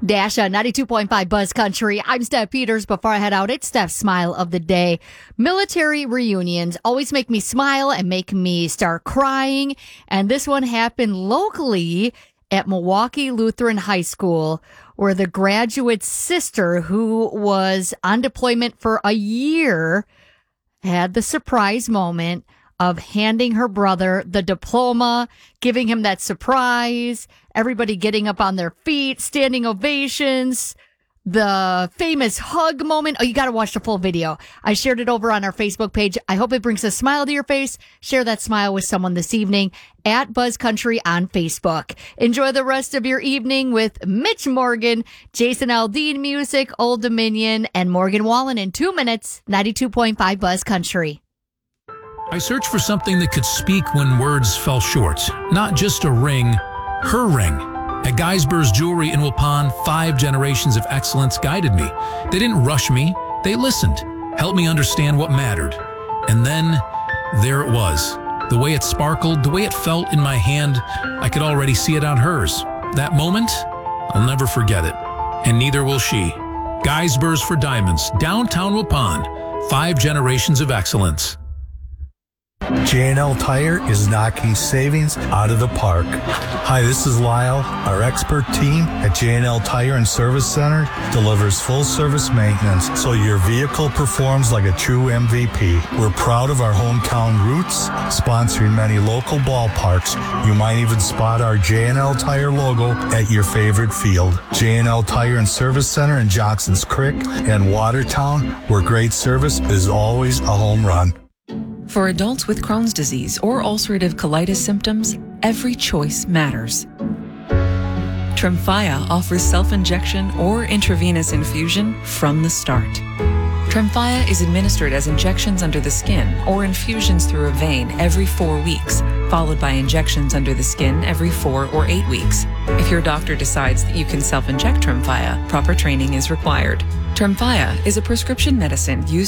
Dasha, 92.5 Buzz Country. I'm Steph Peters. Before I head out, it's Steph's Smile of the Day. Military reunions always make me smile and make me start crying. And this one happened locally at Milwaukee Lutheran High School, where the graduate's sister, who was on deployment for a year, had the surprise moment of handing her brother the diploma, giving him that surprise, everybody getting up on their feet, standing ovations, the famous hug moment. Oh, you got to watch the full video. I shared it over on our Facebook page. I hope it brings a smile to your face. Share that smile with someone this evening at Buzz Country on Facebook. Enjoy the rest of your evening with Mitch Morgan, Jason Aldean music, Old Dominion, and Morgan Wallen in 2 minutes. 92.5 Buzz Country. I searched for something that could speak when words fell short. Not just a ring, her ring. At Geisber's Jewelry in Waupun, 5 generations of excellence guided me. They didn't rush me. They listened, helped me understand what mattered. And then there it was. The way it sparkled, the way it felt in my hand, I could already see it on hers. That moment, I'll never forget it. And neither will she. Geisber's for Diamonds, downtown Waupun, 5 generations of excellence. J&L Tire is knocking savings out of the park. Hi, this is Lyle. Our expert team at J&L Tire and Service Center delivers full-service maintenance so your vehicle performs like a true MVP. We're proud of our hometown roots, sponsoring many local ballparks. You might even spot our J&L Tire logo at your favorite field. J&L Tire and Service Center in Johnson's Creek and Watertown, where great service is always a home run. For adults with Crohn's disease or ulcerative colitis symptoms, every choice matters. Tremfya offers self-injection or intravenous infusion from the start. Tremfya is administered as injections under the skin or infusions through a vein every 4 weeks, followed by injections under the skin every 4 or 8 weeks. If your doctor decides that you can self-inject Tremfya, proper training is required. Tremfya is a prescription medicine used